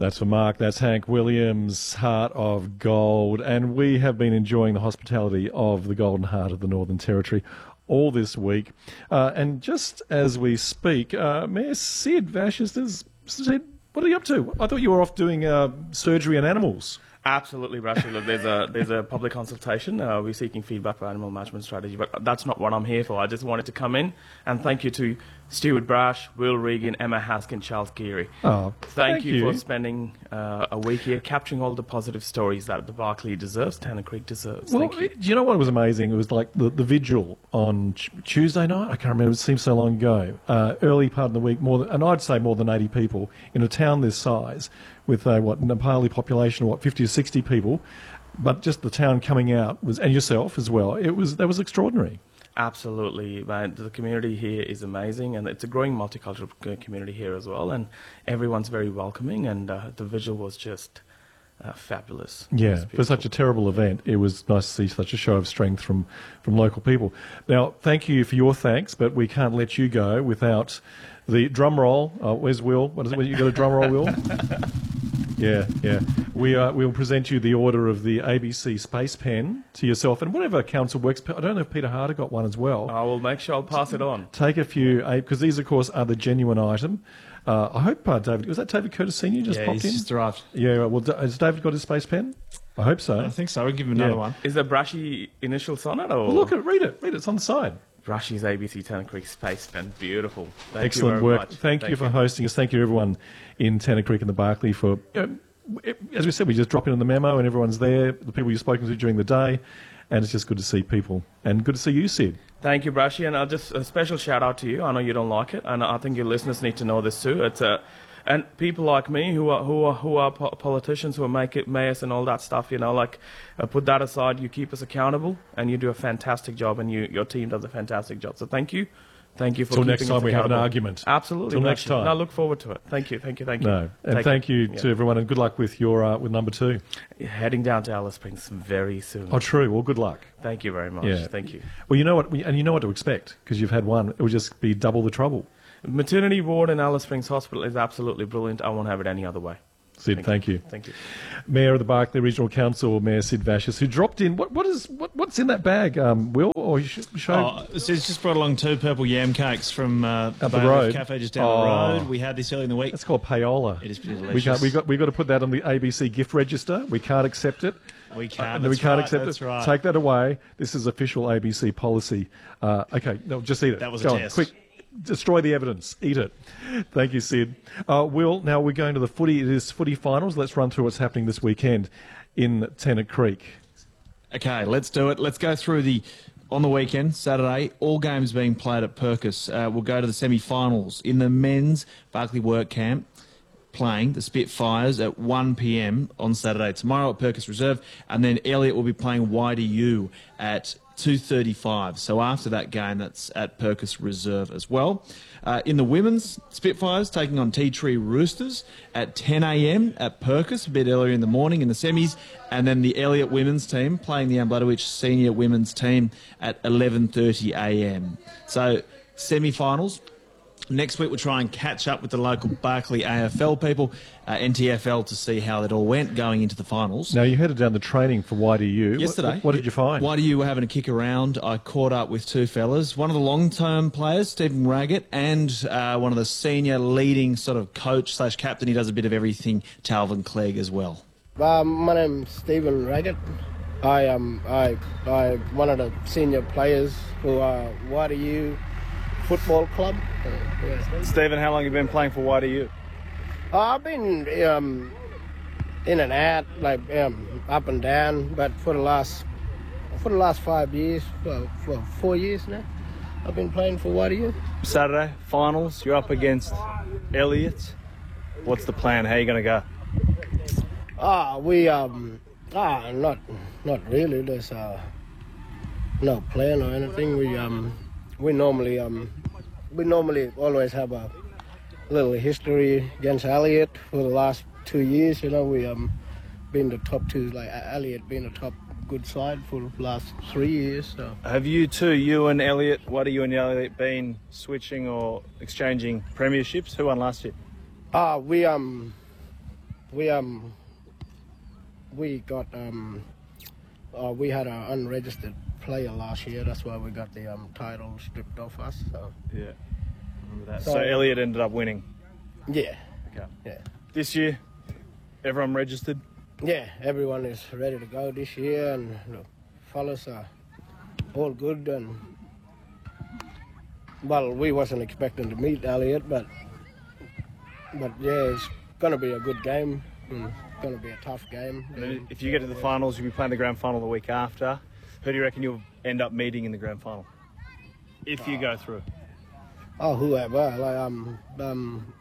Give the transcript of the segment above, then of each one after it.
That's for Mark. That's Hank Williams, Heart of Gold. And we have been enjoying the hospitality of the Golden Heart of the Northern Territory all this week. And just as we speak, Mayor Sid Vachss has said, what are you up to? I thought you were off doing surgery on animals. Absolutely, Brashy. Look, there's a public consultation. We're seeking feedback for animal management strategy, but that's not what I'm here for. I just wanted to come in and thank you to Stuart Brash, Will Regan, Emma Haskin, Charles Geary. Oh, thank you for spending a week here capturing all the positive stories that the Barkly deserves, Tennant Creek deserves. Well, Thank you. do you know what was amazing? It was like the vigil on Tuesday night. I can't remember. It seems so long ago. Early part of the week, and I'd say more than 80 people in a town this size, with a Nepali population of 50 or 60 people, but just the town coming out and yourself as well. That was extraordinary. Absolutely, man. The community here is amazing, and it's a growing multicultural community here as well, and everyone's very welcoming, and the visual was just fabulous. Yeah, for such a terrible event, it was nice to see such a show of strength from local people. Now, thank you for your thanks, but we can't let you go without the drum roll. Where's Will? What is it? You got a drum roll, Will? Yeah. We'll present you the order of the ABC Space Pen to yourself and whatever council works. I don't know if Peter Harder got one as well. I will make sure I'll pass it on. Take a few, because these, of course, are the genuine item. I hope David, was that David Curtis Sr. just popped in? Yeah, he's just arrived. Yeah, well, has David got his space pen? I hope so. I think so. We'll give him another one. Is there Brashy initials on it? Or? Well, look at it, read it. It's on the side. Brashy's ABC Tennant Creek Space Pen. Beautiful. Excellent work. Thank you for hosting us. Thank you, everyone in Tennant Creek and the Barkly for... as we said, we just drop in on the memo and everyone's there, the people you've spoken to during the day, and it's just good to see people. And good to see you, Sid. Thank you, Brashy, and just a special shout out to you. I know you don't like it, and I think your listeners need to know this too. And people like me who are politicians who make it mayors and all that stuff, put that aside. You keep us accountable, and you do a fantastic job, and your team does a fantastic job. So thank you. Thank you for Till keeping next time us we have an accountable. argument. Absolutely. Till next time. And I look forward to it. Thank you. No, and thank you to everyone, and good luck with your with number 2. Heading down to Alice Springs very soon. Oh, true. Well, good luck. Thank you very much. Yeah. Thank you. Well, you know what, and you know what to expect because you've had one. It will just be double the trouble. Maternity ward in Alice Springs Hospital is absolutely brilliant. I won't have it any other way. Sid, thank you. Thank you. Mayor of the Barkly Regional Council, Mayor Sid Vachss, who dropped in. What's in that bag, Will? Or you show? It's just brought along 2 purple yam cakes from the road. Cafe just down the road. We had this early in the week. It's called payola. It is pretty delicious. We got to put that on the ABC gift register. We can't accept it. We can't. We can't accept that's it. Right. Take that away. This is official ABC policy. Okay, no, just eat it. That was Go a on, test. quick. Destroy the evidence. Eat it. Thank you, Sid. Will, now we're going to the footy. It is footy finals. Let's run through what's happening this weekend in Tennant Creek. Okay, let's do it. Let's go through on the weekend, Saturday, all games being played at Perkis. We'll go to the semi-finals. In the men's Barkly Work Camp, playing the Spitfires at 1 p.m. on Saturday. Tomorrow at Perkis Reserve, and then Elliot will be playing YDU at 2:35. So after that game, that's at Perkis Reserve as well. In the women's, Spitfires taking on Tea Tree Roosters at 10 a.m. at Perkis, a bit earlier in the morning in the semis. And then the Elliot women's team playing the Ambladowitch senior women's team at 11:30 a.m. So semi-finals. Next week, we'll try and catch up with the local Barkly AFL people, NTFL, to see how it all went going into the finals. Now, you headed down the training for YDU. Yesterday. What did you find? YDU were having a kick around. I caught up with 2 fellas. One of the long-term players, Stephen Raggett, and one of the senior leading sort of coach/captain. He does a bit of everything, Talvin Clegg, as well. My name's Stephen Raggett. I am one of the senior players for YDU Football Club. Stephen, how long have you been playing for YDU? I've been in and out, up and down, but for the last 5 years, for 4 years now, I've been playing for YDU. Saturday, finals, you're up against Elliot. What's the plan? How are you going to go? Not really. There's no plan or anything. We normally always have a little history against Elliot for the last 2 years. We been the top 2, like Elliot being a top good side for the last 3 years. So. Have you and Elliot, what are you and Elliot been switching or exchanging premierships? Who won last year? we got we had an unregistered player last year. That's why we got the title stripped off us. So Yeah. Remember that. So- So Elliot ended up winning. yeah, Okay. yeah, This year, everyone registered. yeah. Everyone is ready to go this year, and the fellas are all good. And well, we wasn't expecting to meet Elliot, but yeah, it's gonna be a good game. And gonna be a tough game. And then if you get to the finals, you'll be playing the grand final the week after. Who do you reckon you'll end up meeting in the grand final? If you go through. Oh, whoever. Like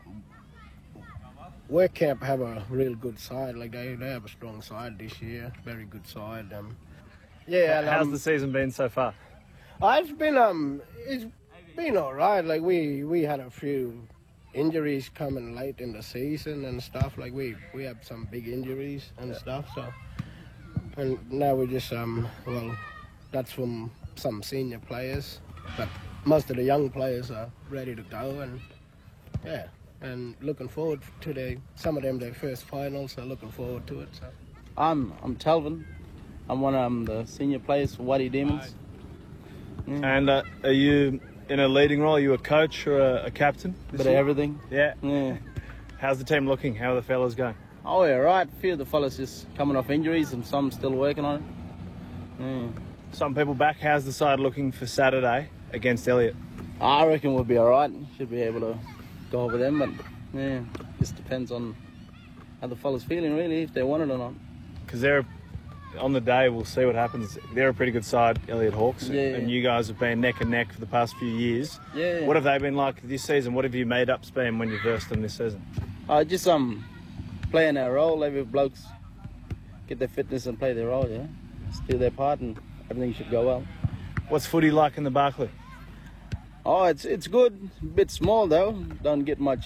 Work Camp have a real good side. Like they have a strong side this year. Very good side. Yeah. And, How's the season been so far? it's been all right. Like we had a few injuries coming late in the season and stuff. Like we have some big injuries and stuff. So and now we just well, that's from some senior players, but most of the young players are ready to go, and yeah, and looking forward to some of them their first finals. So looking forward to it. So. I'm Telvin. I'm one of the senior players for Waddy Demons. And are you in a leading role? Are you a coach or a captain? this Bit of year? everything. Yeah. Yeah. How's the team looking? How are the fellas going? Oh yeah, right. A few of the fellas just coming off injuries and some still working on it. Yeah. Some people back. How's the side looking for Saturday against Elliot? I reckon we'll be alright. Should be able to go over them, but yeah, just depends on how the fellas feeling really, if they want it or not. Because they're on the day, we'll see what happens. They're a pretty good side, Elliot Hawks, Yeah. and you guys have been neck and neck for the past few years. Yeah. What have they been like this season? What have you made up been when you versed them this season? Just playing our role. Every blokes get their fitness and play their role. Yeah, just do their part, and everything should go well. What's footy like in the Barclay? Oh, it's good. A bit small though. Don't get much.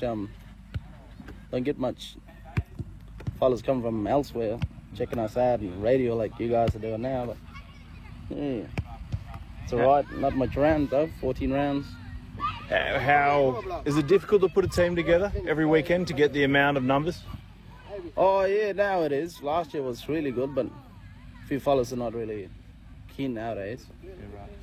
Fellas come from elsewhere checking us out and radio like you guys are doing now. But yeah, it's alright. Not much rounds though. 14 rounds. How is it difficult to put a team together every weekend to get the amount of numbers? Oh yeah, now it is. Last year was really good, but a few fellas are not really keen nowadays.